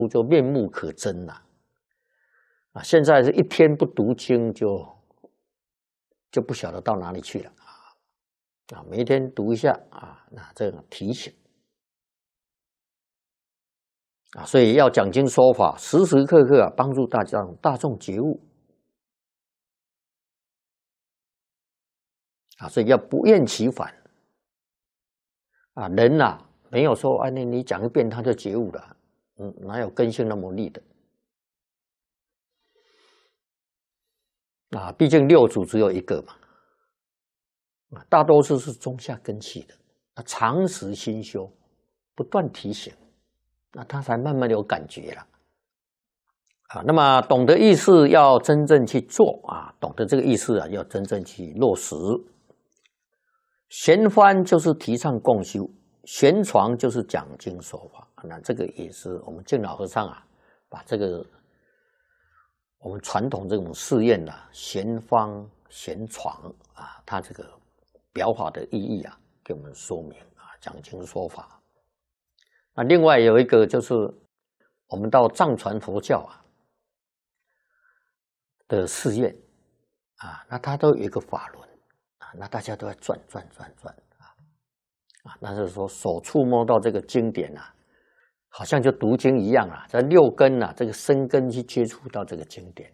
就面目可憎了。现在是一天不读经就不晓得到哪里去了每一天读一下那这个提醒所以要讲经说法，时时刻刻帮助大众觉悟所以要不厌其烦人没有说你讲一遍他就觉悟了，哪有根性那么利的毕竟六祖只有一个嘛，大多数是中下根器的，长时心修，不断提醒，那他才慢慢有感觉了那么懂得意思要真正去做懂得这个意思要真正去落实。玄翻就是提倡共修，玄传就是讲经说法，那这个也是我们净老和尚把这个我们传统这种试验玄方玄传它这个表法的意义给我们说明讲经说法。那另外有一个就是我们到藏传佛教的试验那它都有一个法轮那大家都在转那就是说手触摸到这个经典好像就读经一样在六根这个身根去接触到这个经典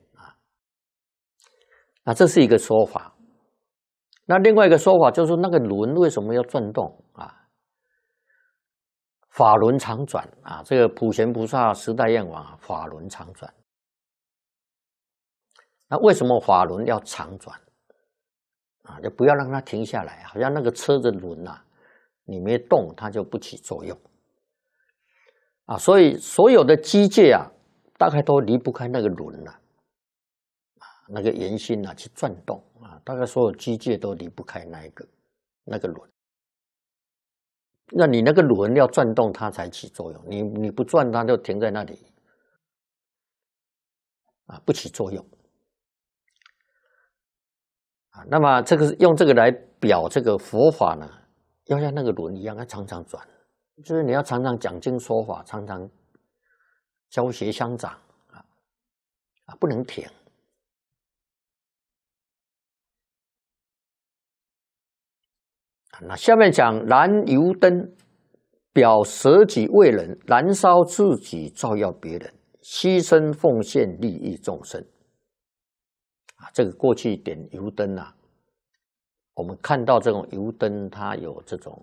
这是一个说法。那另外一个说法就是那个轮为什么要转动法轮常转这个普贤菩萨十大愿王法轮常转。那为什么法轮要常转就不要让它停下来，好像那个车的轮你没动它就不起作用所以所有的机械大概都离不开那个轮那个圆心去转动大概所有机械都离不开那个轮。那你那个轮要转动它才起作用，你不转它就停在那里不起作用那么这个用这个来表这个佛法呢，要像那个轮一样，要常常转，就是你要常常讲经说法，常常教学相长不能停那下面讲燃油灯，表舍己为人，燃烧自己照耀别人，牺牲奉献利益众生这个过去点油灯我们看到这种油灯它有这种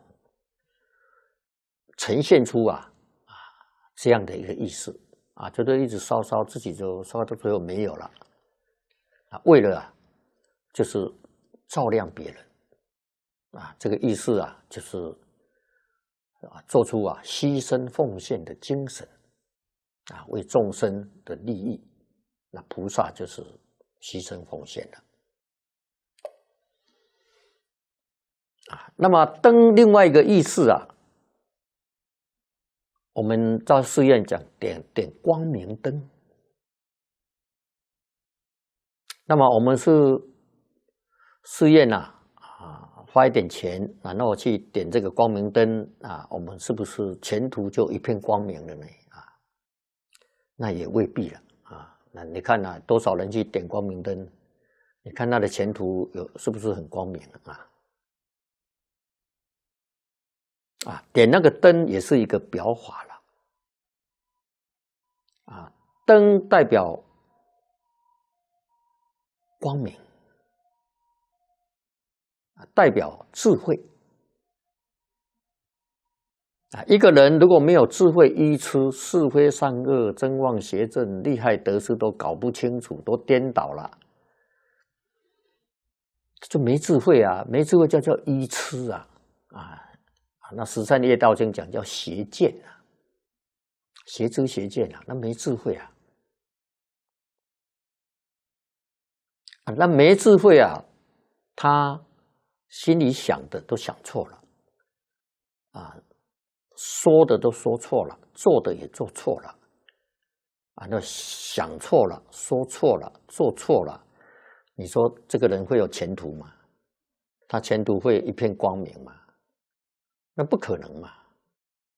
呈现出这样的一个意思就是一直烧自己就烧到最后没有了为了就是照亮别人这个意思就是做出牺牲奉献的精神为众生的利益，那菩萨就是牺牲奉献的那么灯另外一个意思我们到寺院讲点光明灯，那么我们是寺院花一点钱然后去点这个光明灯我们是不是前途就一片光明了呢那也未必了那你看多少人去点光明灯，你看他的前途是不是很光明点那个灯也是一个表法了灯代表光明，代表智慧一个人如果没有智慧，愚痴是非善恶真妄邪正利害得失都搞不清楚，都颠倒了，就没智慧没智慧叫愚痴那十善业道经讲叫邪见邪知邪见那没智慧那没智慧他心里想的都想错了说的都说错了，做的也做错了那想错了，说错了，做错了，你说这个人会有前途吗？他前途会一片光明吗？那不可能嘛